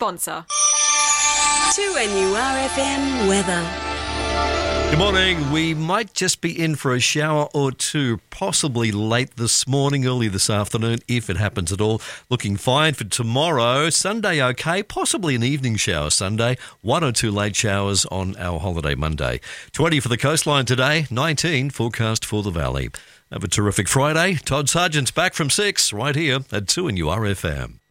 sponsor. 2NURFM weather. Good morning. We might just be in for a shower or two, possibly late this morning, early this afternoon, if it happens at all. Looking fine for tomorrow. Sunday okay, possibly an evening shower Sunday. 1 or 2 late showers on our holiday Monday. 20 for the coastline today, 19 forecast for the valley. Have a terrific Friday. Todd Sargent's back from 6 right here at 2NURFM.